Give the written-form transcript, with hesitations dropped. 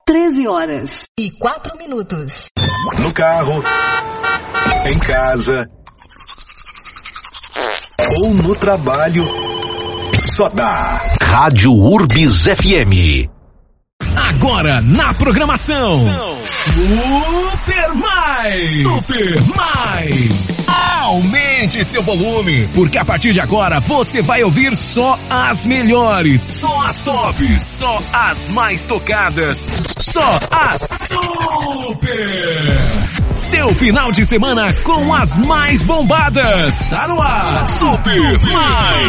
13h04. No carro, em casa ou no trabalho, só dá Rádio Urbis FM. Agora na programação Super Mais. Aumente seu volume, porque a partir de agora você vai ouvir só as melhores, só as tops, só as mais tocadas, só as super. Seu final de semana com as mais bombadas. Tá no ar, Super Mais.